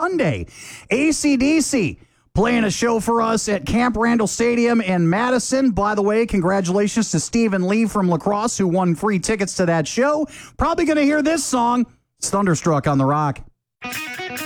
Sunday. AC/DC playing a show for us at Camp Randall Stadium in Madison. By the way, congratulations to Stephen Lee from La Crosse, who won free tickets to that show. Probably going to hear this song. It's Thunderstruck on The Rock.